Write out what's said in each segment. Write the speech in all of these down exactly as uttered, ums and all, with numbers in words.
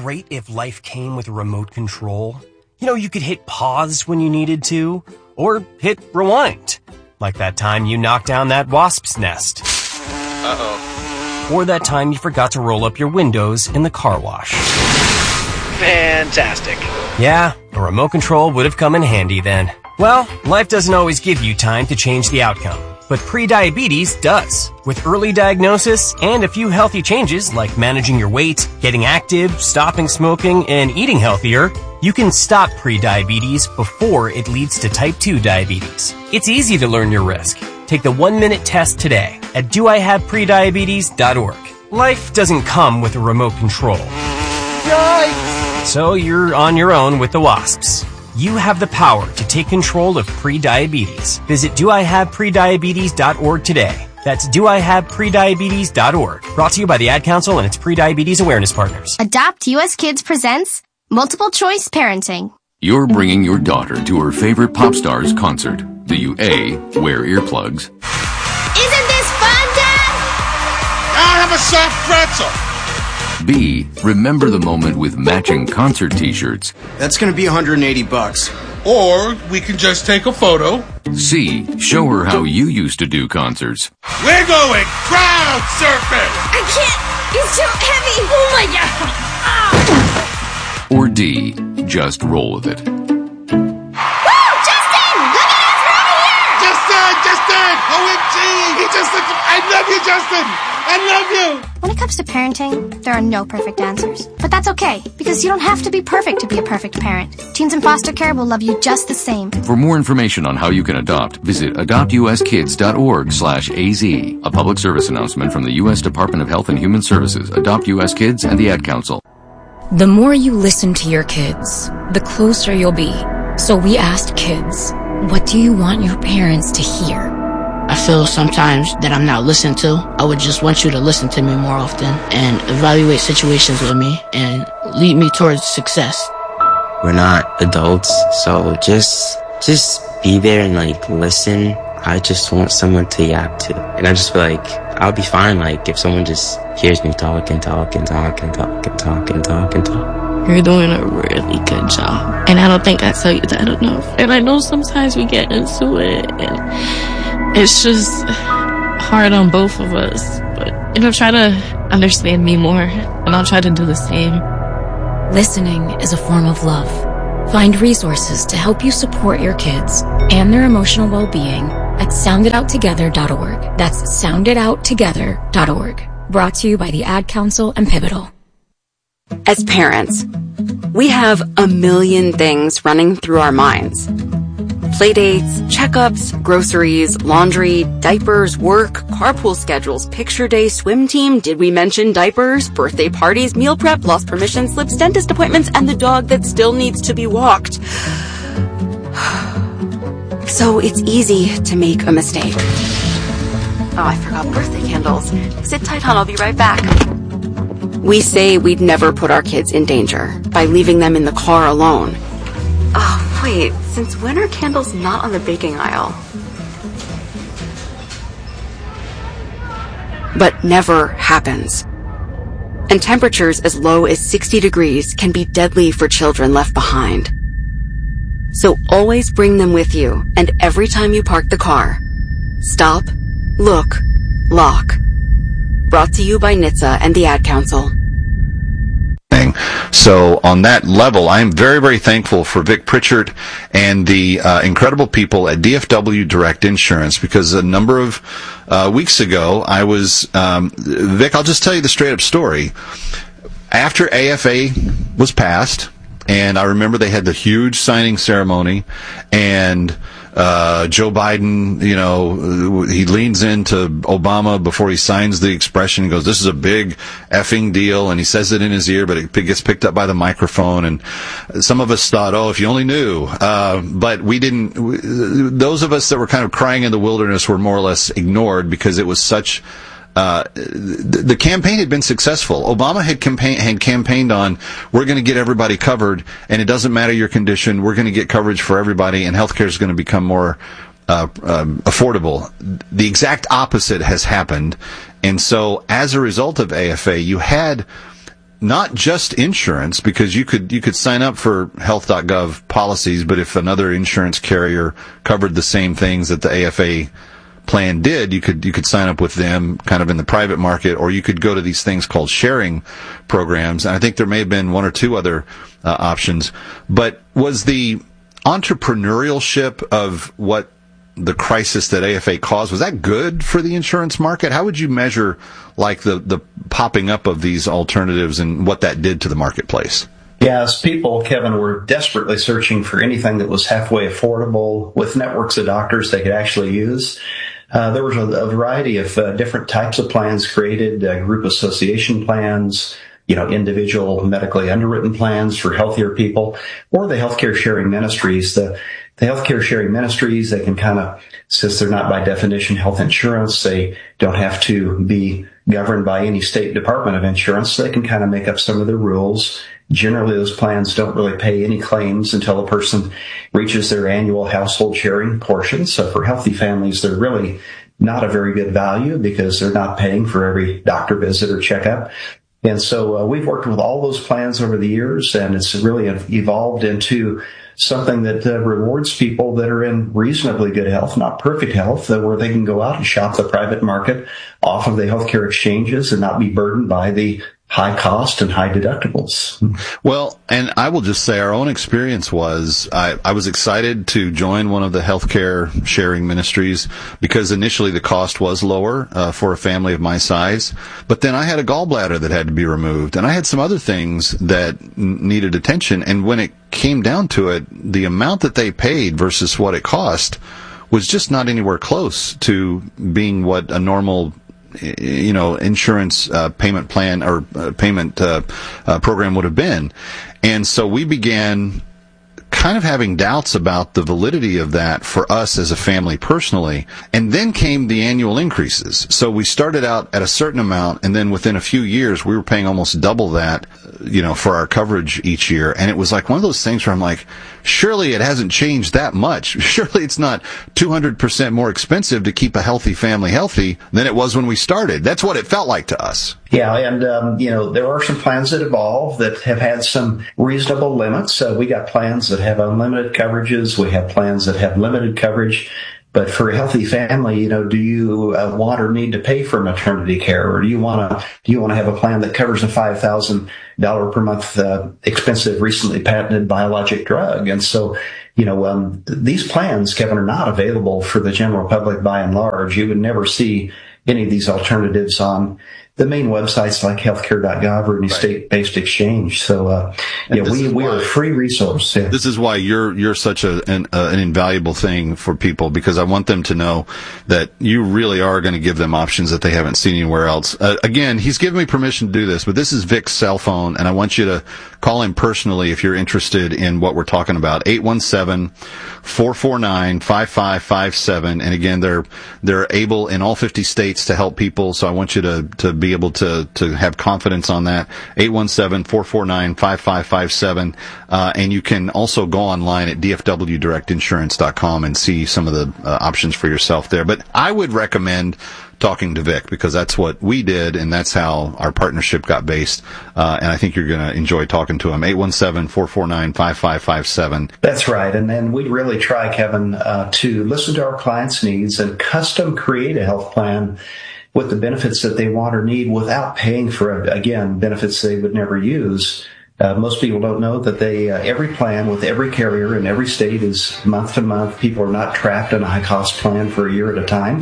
great if life came with a remote control? You know, you could hit pause when you needed to, or hit rewind. Like that time you knocked down that wasp's nest. Uh-oh. Or that time you forgot to roll up your windows in the car wash. Fantastic. Yeah, a remote control would have come in handy then. Well, life doesn't always give you time to change the outcome, but prediabetes does. With early diagnosis and a few healthy changes like managing your weight, getting active, stopping smoking, and eating healthier, you can stop prediabetes before it leads to type two diabetes. It's easy to learn your risk. Take the one-minute test today at do I have prediabetes dot org. Life doesn't come with a remote control. Yikes! So you're on your own with the wasps. You have the power to take control of prediabetes. Visit do I have prediabetes dot org today. That's do I have prediabetes dot org. Brought to you by the Ad Council and its Prediabetes Awareness Partners. Adopt U S Kids presents Multiple Choice Parenting. You're bringing your daughter to her favorite pop star's concert. Do you A, wear earplugs? Isn't this fun, Dad? I'll have a soft pretzel. B, remember the moment with matching concert t-shirts. That's gonna be one hundred eighty bucks. Or we can just take a photo. C, show her how you used to do concerts. We're going crowd surfing. I can't. It's too heavy. Oh my God. Ah. Or D, just roll with it. Woo! Justin! Look at us right here! Justin! Justin! O M G! He just looked... I love you, Justin! I love you! When it comes to parenting, there are no perfect answers. But that's okay, because you don't have to be perfect to be a perfect parent. Teens in foster care will love you just the same. For more information on how you can adopt, visit adopt u s kids dot org slash A Z. A public service announcement from the U S Department of Health and Human Services, Adopt U S Kids, and the Ad Council. The more you listen to your kids, the closer you'll be. So we asked kids, what do you want your parents to hear? I feel sometimes that I'm not listened to. I would just want you to listen to me more often and evaluate situations with me and lead me towards success. We're not adults, so just just be there and like listen. I just want someone to yap to. And I just feel like I'll be fine like if someone just hears me talk and talk and talk and talk and talk and talk and talk. You're doing a really good job. And I don't think I tell you that enough. And I know sometimes we get into it and it's just hard on both of us. But, you know, try to understand me more, and I'll try to do the same. Listening is a form of love. Find resources to help you support your kids and their emotional well-being at sound it out together dot org. That's sound it out together dot org. Brought to you by the Ad Council and Pivotal. As parents, we have a million things running through our minds. Playdates, checkups, groceries, laundry, diapers, work, carpool schedules, picture day, swim team, did we mention diapers, birthday parties, meal prep, lost permission slips, dentist appointments, and the dog that still needs to be walked. So it's easy to make a mistake. Oh, I forgot birthday candles. Sit tight, hon, I'll be right back. We say we'd never put our kids in danger by leaving them in the car alone. Oh, wait, since when are candles not on the baking aisle? But never happens. And temperatures as low as sixty degrees can be deadly for children left behind. So always bring them with you, and every time you park the car, stop, look, lock. Brought to you by N H T S A and the Ad Council. So on that level, I'm very, very thankful for Vic Pritchard and the uh, incredible people at D F W Direct Insurance, because a number of uh, weeks ago, I was, um, Vic, I'll just tell you the straight up story. After A F A was passed, and I remember they had the huge signing ceremony, and Uh, Joe Biden, you know, he leans into Obama before he signs the expression and goes, this is a big effing deal, and he says it in his ear, but it gets picked up by the microphone, and some of us thought, oh, if you only knew, uh, but we didn't, those of us that were kind of crying in the wilderness were more or less ignored because it was such, Uh, the, the campaign had been successful. Obama had, campaign, had campaigned on, we're going to get everybody covered, and it doesn't matter your condition, we're going to get coverage for everybody, and healthcare is going to become more uh, um, affordable. The exact opposite has happened, and so as a result of A F A, you had not just insurance, because you could you could sign up for health dot gov policies, but if another insurance carrier covered the same things that the A F A plan did, you could you could sign up with them kind of in the private market, or you could go to these things called sharing programs. And I think there may have been one or two other uh, options. But was the entrepreneurship of what the crisis that A F A caused, was that good for the insurance market? How would you measure like the, the popping up of these alternatives and what that did to the marketplace? Yes, people, Kevin, were desperately searching for anything that was halfway affordable with networks of doctors they could actually use. Uh, there was a, a variety of uh, different types of plans created, uh, group association plans, you know, individual medically underwritten plans for healthier people, or the healthcare sharing ministries. The, the healthcare sharing ministries, they can kind of, since they're not by definition health insurance, they don't have to be governed by any state department of insurance. So they can kind of make up some of the rules. Generally, those plans don't really pay any claims until a person reaches their annual household sharing portion. So for healthy families, they're really not a very good value because they're not paying for every doctor visit or checkup. And so uh, we've worked with all those plans over the years, and it's really evolved into something that uh, rewards people that are in reasonably good health, not perfect health, uh, where they can go out and shop the private market off of the healthcare exchanges and not be burdened by the high cost and high deductibles. Well, and I will just say our own experience was I, I was excited to join one of the healthcare sharing ministries because initially the cost was lower uh, for a family of my size. But then I had a gallbladder that had to be removed, and I had some other things that n- needed attention. And when it came down to it, the amount that they paid versus what it cost was just not anywhere close to being what a normal you know, insurance uh, payment plan or uh, payment uh, uh, program would have been. And so we began kind of having doubts about the validity of that for us as a family personally. And then came the annual increases. So we started out at a certain amount, and then within a few years, we were paying almost double that, you know, for our coverage each year. And it was like one of those things where I'm like, surely it hasn't changed that much. Surely it's not two hundred percent more expensive to keep a healthy family healthy than it was when we started. That's what it felt like to us. Yeah, and, um, you know, there are some plans that evolve that have had some reasonable limits. Uh, we got plans that have unlimited coverages. We have plans that have limited coverage. But for a healthy family, you know, do you uh, want or need to pay for maternity care, or do you want to do you want to have a plan that covers a five thousand dollars per month uh, expensive, recently patented biologic drug? And so, you know, um, these plans, Kevin, are not available for the general public by and large. You would never see any of these alternatives on the main websites like healthcare dot gov or any right. state-based exchange. So, uh, yeah, we, we are a free resource. Yeah. This is why you're, you're such a, an, uh, an invaluable thing for people, because I want them to know that you really are going to give them options that they haven't seen anywhere else. Uh, again, he's given me permission to do this, but this is Vic's cell phone, and I want you to call him personally if you're interested in what we're talking about. eight one seven, four four nine, five five five seven. And again, they're, they're able in all fifty states to help people. So I want you to, to be able to, to have confidence on that. eight one seven, four four nine, five five five seven. Uh, and you can also go online at d f w direct insurance dot com and see some of the uh, options for yourself there. But I would recommend talking to Vic, because that's what we did, and that's how our partnership got based. Uh, and I think you're going to enjoy talking to him. eight one seven, four four nine, five five five seven. That's right. And then we really try, Kevin, uh, to listen to our clients' needs and custom create a health plan with the benefits that they want or need without paying for, again, benefits they would never use. Uh, most people don't know that they, uh, every plan with every carrier in every state is month to month. People are not trapped in a high cost plan for a year at a time.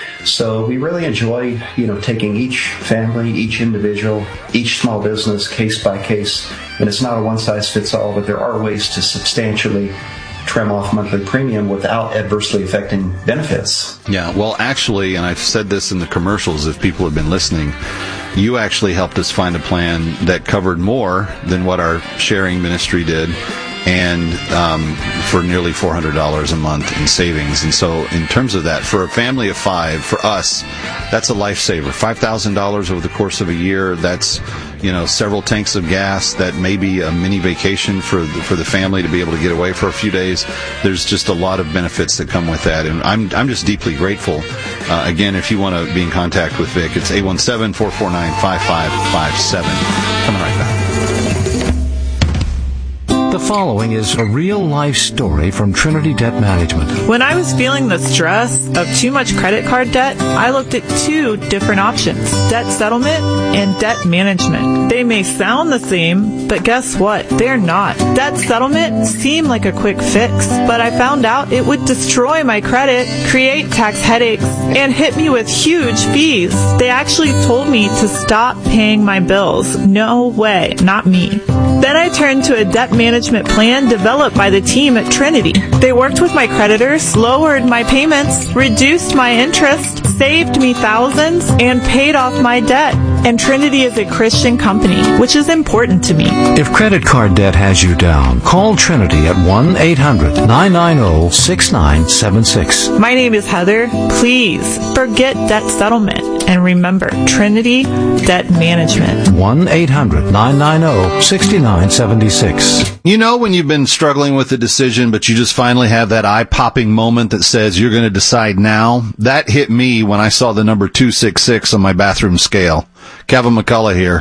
So we really enjoy, you know, taking each family, each individual, each small business case by case. And it's not a one size fits all, but there are ways to substantially trim off monthly premium without adversely affecting benefits. Yeah, well, actually, and I've said this in the commercials if people have been listening, you actually helped us find a plan that covered more than what our sharing ministry did, and um, for nearly four hundred dollars a month in savings. And so in terms of that, for a family of five, for us, that's a lifesaver. five thousand dollars over the course of a year, that's, you know, several tanks of gas. That may be a mini vacation for the, for the family to be able to get away for a few days. There's just a lot of benefits that come with that, and I'm I'm just deeply grateful. Uh, again, if you want to be in contact with Vic, it's eight one seven, four four nine, five five five seven. Coming right back. The following is a real-life story from Trinity Debt Management. When I was feeling the stress of too much credit card debt, I looked at two different options, debt settlement and debt management. They may sound the same, but guess what? They're not. Debt settlement seemed like a quick fix, but I found out it would destroy my credit, create tax headaches, and hit me with huge fees. They actually told me to stop paying my bills. No way, not me. Then I turned to a debt management plan developed by the team at Trinity. They worked with my creditors, lowered my payments, reduced my interest, saved me thousands, and paid off my debt. And Trinity is a Christian company, which is important to me. If credit card debt has you down, call Trinity at one eight hundred nine nine zero six nine seven six. My name is Heather. Please forget debt settlement and remember Trinity Debt Management. one eight hundred nine nine zero six nine seven six. You know when you've been struggling with a decision, but you just finally have that eye-popping moment that says you're going to decide now? That hit me when I saw the number two six six on my bathroom scale. Kevin McCullough here.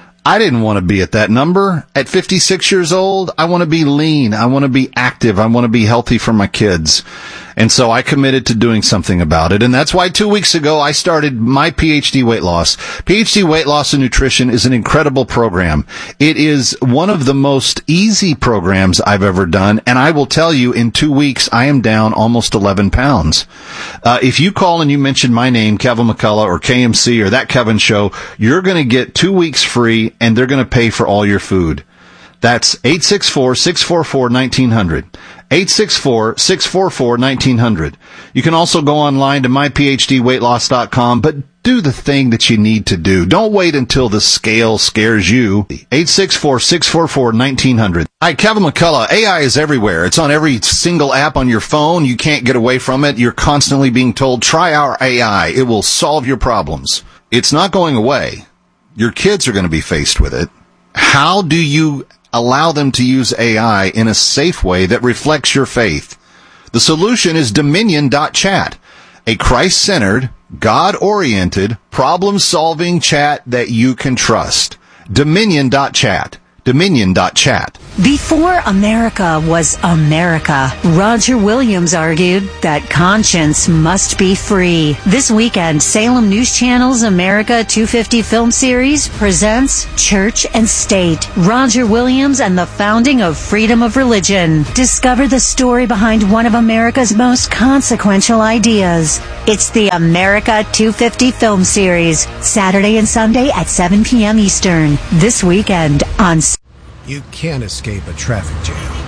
I didn't want to be at that number. At fifty-six years old, I want to be lean. I want to be active. I want to be healthy for my kids. And so I committed to doing something about it. And that's why two weeks ago I started my PhD Weight Loss. PhD Weight Loss and Nutrition is an incredible program. It is one of the most easy programs I've ever done. And I will tell you, in two weeks, I am down almost eleven pounds. Uh, if you call and you mention my name, Kevin McCullough or K M C or That Kevin Show, you're going to get two weeks free and they're going to pay for all your food. That's eight six four, six four four, one nine zero zero. eight six four, six four four, one nine zero zero. You can also go online to my p h d weight loss dot com, but do the thing that you need to do. Don't wait until the scale scares you. eight six four, six four four, one nine zero zero. Hi, Kevin McCullough. A I is everywhere. It's on every single app on your phone. You can't get away from it. You're constantly being told, try our A I. It will solve your problems. It's not going away. Your kids are going to be faced with it. How do you allow them to use A I in a safe way that reflects your faith? The solution is Dominion dot chat, a Christ-centered, God-oriented, problem-solving chat that you can trust. Dominion dot chat. Dominion dot chat. Before America was America, Roger Williams argued that conscience must be free. This weekend, Salem News Channel's America two fifty film series presents Church and State, Roger Williams and the Founding of Freedom of Religion. Discover the story behind one of America's most consequential ideas. It's the America two fifty film series, Saturday and Sunday at seven p.m. Eastern. This weekend on... You can't escape a traffic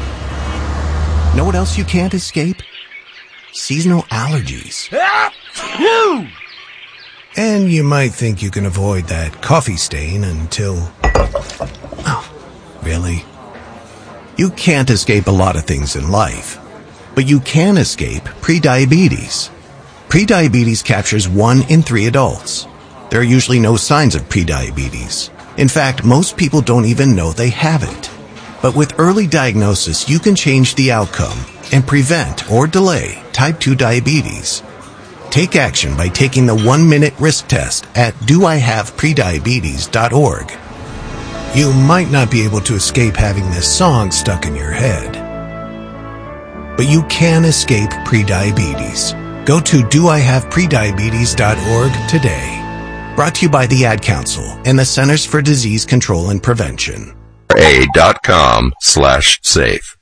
jam. Know what else you can't escape? Seasonal allergies. And you might think you can avoid that coffee stain until... Oh, really? You can't escape a lot of things in life, but you can escape prediabetes. Prediabetes captures one in three adults. There are usually no signs of prediabetes. In fact, most people don't even know they have it. But with early diagnosis, you can change the outcome and prevent or delay type two diabetes. Take action by taking the one-minute risk test at do I have prediabetes dot org. You might not be able to escape having this song stuck in your head, but you can escape prediabetes. Go to do I have prediabetes dot org today. Brought to you by the Ad Council and the Centers for Disease Control and Prevention. A dot com slash safe.